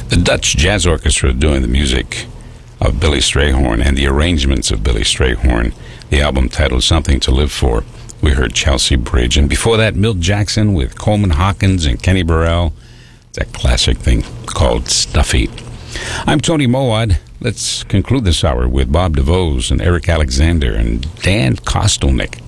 The Dutch Jazz Orchestra doing the music of Billy Strayhorn and the arrangements of Billy Strayhorn. The album titled Something to Live For. We heard Chelsea Bridge, and before that, Milt Jackson with Coleman Hawkins and Kenny Burrell. That classic thing called Stuffy. I'm Tony Mowat. Let's conclude this hour with Bob DeVos and Eric Alexander and Dan Kostelnick.